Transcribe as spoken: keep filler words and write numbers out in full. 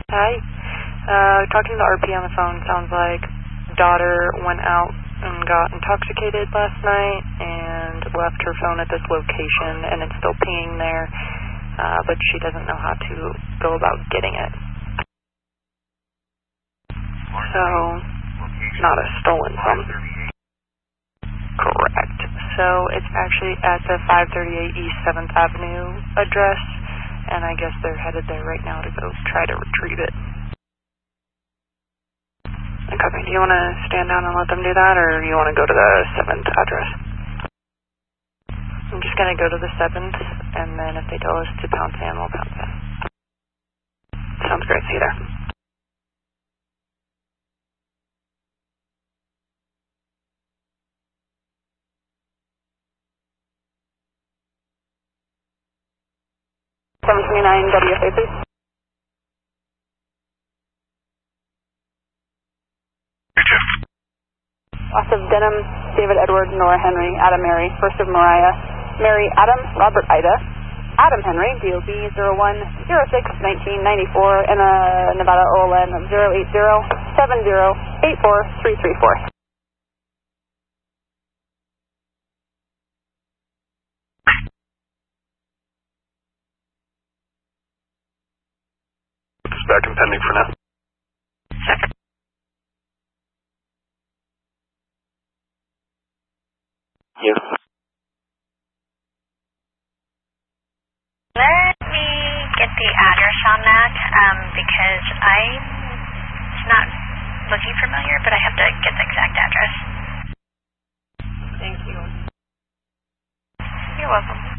Hi. Uh, talking to the R P on the phone, sounds like daughter went out and got intoxicated last night and left her phone at this location, and it's still pinging there, uh, but she doesn't know how to go about getting it. So, not a stolen phone. Correct. So, it's actually at the five thirty-eight East seventh Avenue address, and I guess they're headed there right now to go try to retrieve it. Okay, do you want to stand down and let them do that, or you want to go to the seventh address? I'm just going to go to the seventh, and then if they tell us to pounce in, we'll pounce in. Sounds great. See you there. seven twenty-nine W F A, please. Loss of Denham, David Edward, Nora Henry, Adam Mary, first of Mariah, Mary Adam, Robert Ida, Adam Henry, D O B zero one zero six nineteen ninety-four, and uh, Nevada O L N zero eight zero seven zero eight four three three four. Back and pending for now. Second. You. Let me get the address on that, um, because I'm not looking familiar, but I have to get the exact address. Thank you. You're welcome.